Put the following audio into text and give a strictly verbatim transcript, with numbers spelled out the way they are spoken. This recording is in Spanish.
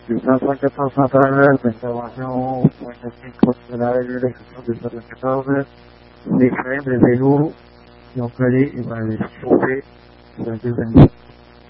Quizás hay que tratar de intervención en considerar el ejercicio de intervenciones diferentes de luz, yo creí y me disfruté de